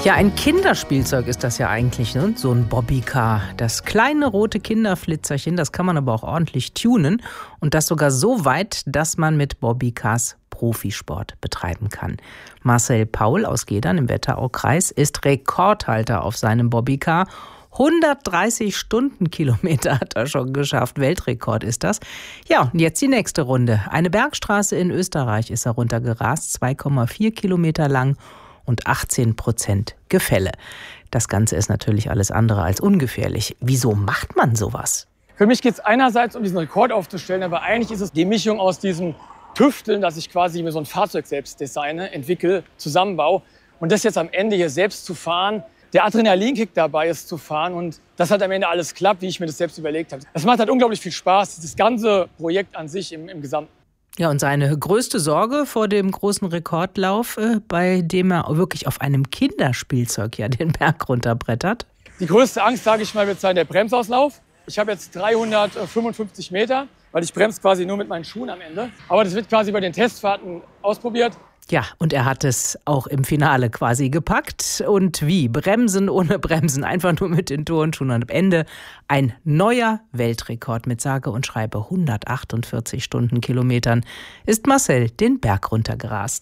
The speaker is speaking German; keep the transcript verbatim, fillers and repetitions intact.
Ja, ein Kinderspielzeug ist das ja eigentlich, ne? So ein Bobbycar. Das kleine rote Kinderflitzerchen, das kann man aber auch ordentlich tunen. Und das sogar so weit, dass man mit Bobbycars Profisport betreiben kann. Marcel Paul aus Gedern im Wetteraukreis ist Rekordhalter auf seinem Bobbycar. hundertdreißig Stundenkilometer hat er schon geschafft. Weltrekord ist das. Ja, und jetzt die nächste Runde. Eine Bergstraße in Österreich ist er runtergerast, zwei Komma vier Kilometer lang und achtzehn Prozent Gefälle. Das Ganze ist natürlich alles andere als ungefährlich. Wieso macht man sowas? Für mich geht es einerseits um diesen Rekord aufzustellen, aber eigentlich ist es die Mischung aus diesem Tüfteln, dass ich quasi mir so ein Fahrzeug selbst designe, entwickle, zusammenbaue und das jetzt am Ende hier selbst zu fahren, der Adrenalinkick dabei ist zu fahren und dass halt am Ende alles klappt, wie ich mir das selbst überlegt habe. Das macht halt unglaublich viel Spaß, das ganze Projekt an sich im, im Gesamten. Ja, und seine größte Sorge vor dem großen Rekordlauf, äh, bei dem er wirklich auf einem Kinderspielzeug ja den Berg runterbrettert? Die größte Angst, sage ich mal, wird sein der Bremsauslauf. Ich habe jetzt dreihundertfünfundfünfzig Meter, weil ich bremse quasi nur mit meinen Schuhen am Ende. Aber das wird quasi bei den Testfahrten ausprobiert. Ja, und er hat es auch im Finale quasi gepackt. Und wie? Bremsen ohne Bremsen, einfach nur mit den Turnschuhen. Und am Ende ein neuer Weltrekord mit sage und schreibe hundertachtundvierzig Stundenkilometern ist Marcel den Berg runtergerast.